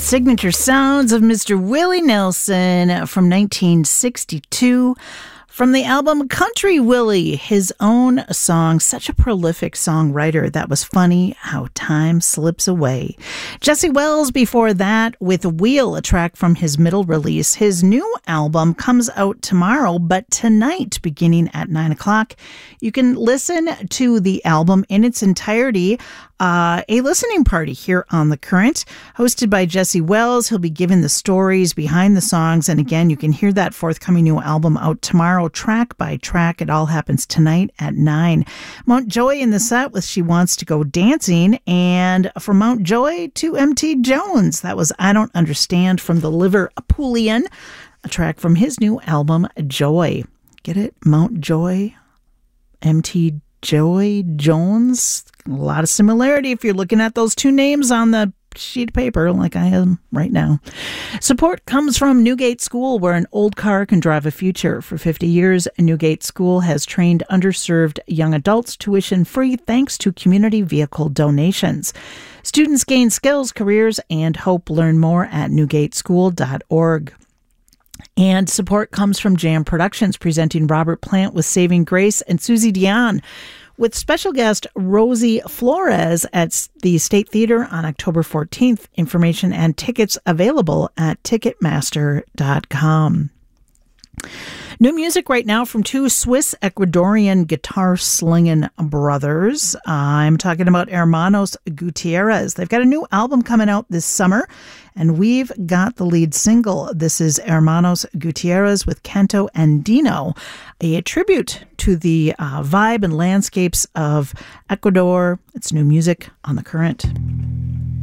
signature sounds of Mr. Willie Nelson from 1962. From the album Country Willie, his own song, such a prolific songwriter. That was funny how time slips away. Jesse Wells before that with Wheel, a track from his middle release. His new album comes out tomorrow, but tonight, beginning at 9 o'clock, you can listen to the album in its entirety. A listening party here on The Current, hosted by Jesse Wells. He'll be giving the stories behind the songs. And again, you can hear that forthcoming new album out tomorrow, track by track. It all happens tonight at 9. Mount Joy in the set with She Wants to Go Dancing. And from Mount Joy to MT Jones, that was I Don't Understand from the Liverpoolian, a track from his new album, Joy. Get it? Mount Joy, MT Joy Jones. A lot of similarity if you're looking at those two names on the sheet of paper like I am right now. Support comes from Newgate School, where an old car can drive a future. For 50 years, Newgate School has trained underserved young adults tuition-free thanks to community vehicle donations. Students gain skills, careers, and hope. Learn more at newgateschool.org. And support comes from Jam Productions, presenting Robert Plant with Saving Grace and Susie Dion, with special guest Rosie Flores at the State Theater on October 14th. Information and tickets available at Ticketmaster.com. New music right now from two Swiss-Ecuadorian guitar-slinging brothers. I'm talking about Hermanos Gutierrez. They've got a new album coming out this summer, and we've got the lead single. This is Hermanos Gutierrez with Canto Andino, a tribute to the vibe and landscapes of Ecuador. It's new music on The Current.